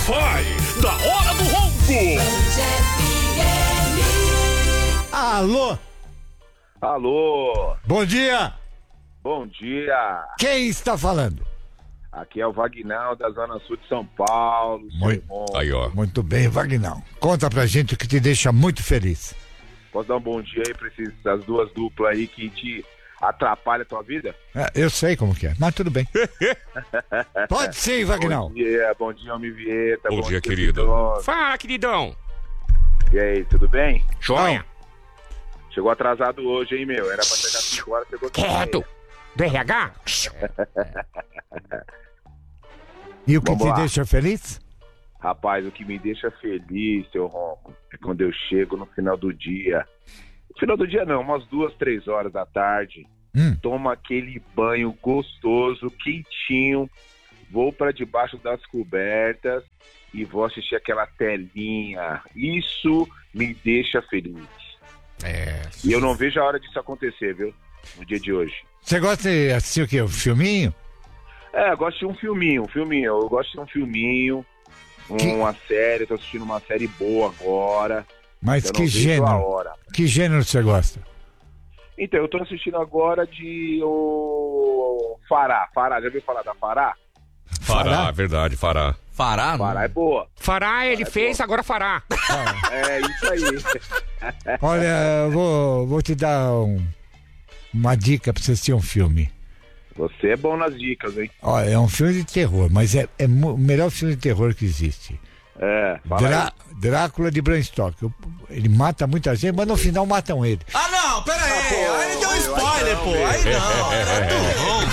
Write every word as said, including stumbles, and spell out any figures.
Wi-Fi da Hora do Ronco. Alô? Alô? Bom dia! Bom dia! Quem está falando? Aqui é o Vagnão da Zona Sul de São Paulo. Muito, aí, ó. Muito bem, Vagnão. Conta pra gente o que te deixa muito feliz. Posso dar um bom dia aí pra esses, essas duas duplas aí que te atrapalham a tua vida? É, eu sei como que é, mas tudo bem. Pode sim, Vagnão. Bom dia, bom dia, Homem Vieta. Bom dia, querido. Pedro. Fala, queridão. E aí, tudo bem? Joia. Chegou atrasado hoje, hein, meu? Era pra chegar às cinco horas, chegou Quieto. Do R H? E o que Vamos te lá. deixa feliz? Rapaz, o que me deixa feliz, seu Ronco, é quando eu chego no final do dia. No final do dia não, umas duas, três horas da tarde. Hum. Tomo aquele banho gostoso, quentinho. Vou pra debaixo das cobertas e vou assistir aquela telinha. Isso me deixa feliz. É. E eu não vejo a hora disso acontecer, viu? No dia de hoje. Você gosta de assistir o quê? Um filminho? É, eu gosto de um filminho, um filminho. Eu gosto de um filminho, Que- uma série. Tô assistindo uma série boa agora. Mas Eu que não vejo a gênero? hora. Que gênero você gosta? Então, eu tô assistindo agora de o Fará. Fará, já ouviu falar da Fará? Fará, Fará? verdade, Fará. Fará? Fará é boa. Fará ele fez, agora fará. É isso aí. Olha, eu vou, vou te dar um- uma dica pra você assistir um filme. Você é bom nas dicas, hein? Olha, é um filme de terror, mas é, é mu- o melhor filme de terror que existe. É, fala Drá- Drácula de Bram Stoker. Ele mata muita gente, mas no final matam ele. Ah, não, pera aí. pô, aí deu um aí spoiler, não, pô. velho. Aí não, era do Ronco.